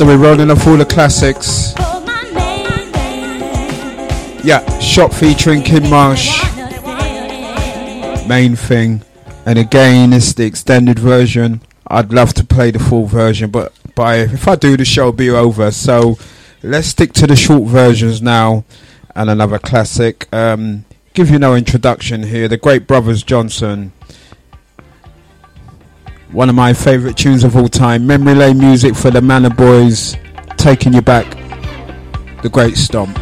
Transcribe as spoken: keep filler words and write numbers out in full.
So we're rolling off all the classics. Yeah, Shot featuring Kid Marsh. Main Thing. And again, it's the extended version. I'd love to play the full version, but by if I do, the show will be over. So let's stick to the short versions now. And another classic. Um, give you no introduction here. The Great Brothers Johnson. One of my favourite tunes of all time. Memory lane music for the Manor Boys. Taking you back. The Great Stomp.